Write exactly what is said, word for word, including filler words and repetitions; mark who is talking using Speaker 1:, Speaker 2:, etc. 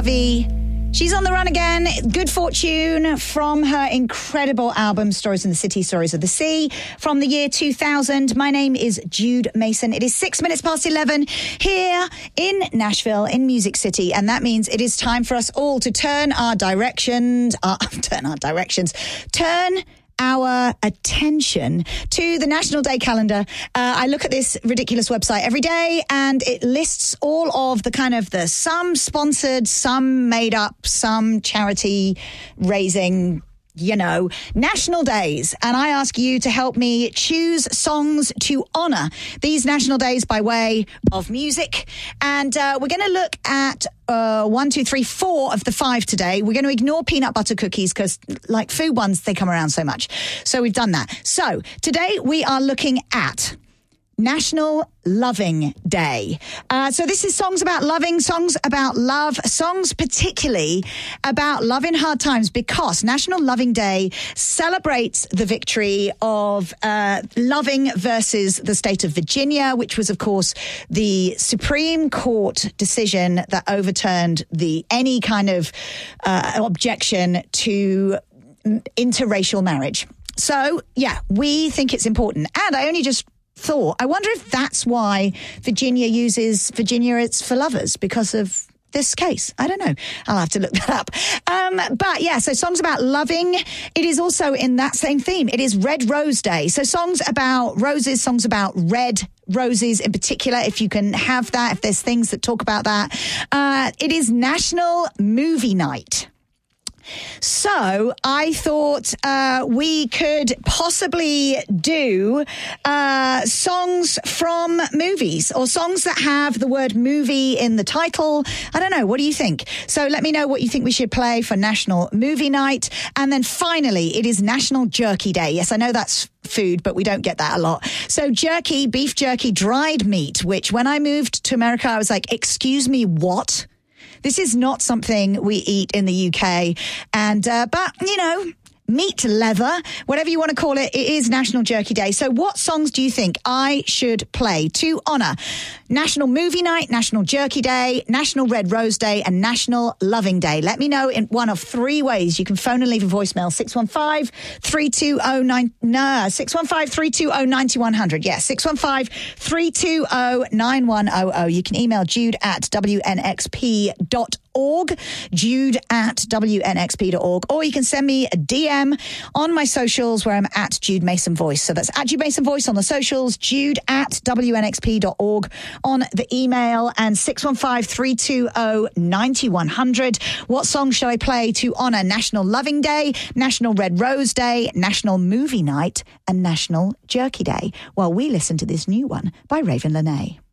Speaker 1: Lovey. She's on the run again. Good Fortune from her incredible album, Stories in the City, Stories of the Sea, from the year two thousand. My name is Jude Mason. It is six minutes past eleven here in Nashville, in Music City, and that means it is time for us all to turn our directions, uh, turn our directions, turn our attention to the National Day calendar. Uh, I look at this ridiculous website every day and it lists all of the kind of the some sponsored, some made up, some charity raising, you know, national days. And I ask you to help me choose songs to honour these national days by way of music. And uh, we're going to look at uh, one, two, three, four of the five today. We're going to ignore peanut butter cookies because, like food ones, they come around so much. So we've done that. So today we are looking at National Loving Day. Uh, so this is songs about loving, songs about love, songs particularly about love in hard times, because National Loving Day celebrates the victory of uh, loving versus the state of Virginia, which was, of course, the Supreme Court decision that overturned the any kind of uh, objection to interracial marriage. So, yeah, we think it's important. And I only just thought, I wonder if that's why Virginia uses Virginia It's for Lovers, because of this case. I don't know. I'll have to look that up. Um, but yeah, so songs about loving. It is also in that same theme. It is Red Rose Day. So songs about roses, songs about red roses in particular, if you can have that, if there's things that talk about that. Uh, it is National Movie Night. So I thought uh, we could possibly do uh, songs from movies, or songs that have the word movie in the title. I don't know. What do you think? So let me know what you think we should play for National Movie Night. And then finally, it is National Jerky Day. Yes, I know that's food, but we don't get that a lot. So jerky, beef jerky, dried meat, which when I moved to America, I was like, excuse me, what? This is not something we eat in the U K. And, uh, but, you know, meat, leather, whatever you want to call it, it is National Jerky Day. So what songs do you think I should play to honour National Movie Night, National Jerky Day, National Red Rose Day, and National Loving Day? Let me know in one of three ways. You can phone and leave a voicemail, six one five, three two zero nine, no, six one five, three two zero, nine one zero zero. Yes, six one five, three two zero, nine one zero zero. You can email Jude at W N X P dot org, Jude at W N X P dot org, or you can send me a D M on my socials where I'm at Jude Mason Voice. So that's at Jude Mason Voice on the socials, Jude at W N X P dot org on the email, and six one five, three two zero, nine one zero zero. What song shall I play to honour National Loving Day, National Red Rose Day, National Movie Night, and National Jerky Day? While we listen to this new one by Raven Lenae.